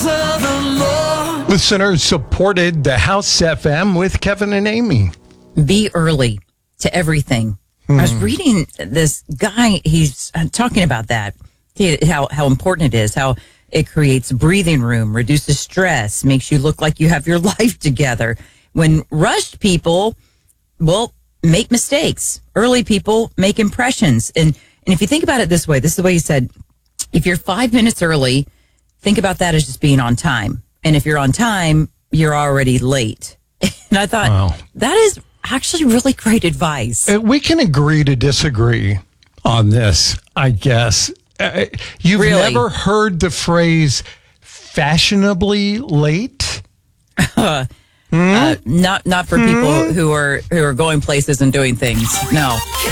of the Lord. Listeners supported the House FM with Kevin and Amy. Be early to everything. I was reading this guy, he's talking about that, how important it is, how it creates breathing room, reduces stress, makes you look like you have your life together. When rushed people, make mistakes. Early people make impressions. And if you think about it this way, this is the way he said, if you're 5 minutes early, think about that as just being on time. And if you're on time, you're already late. And I thought, that is actually really great advice. We can agree to disagree on this, I guess. You've never heard the phrase fashionably late? Not for people who are going places and doing things. No.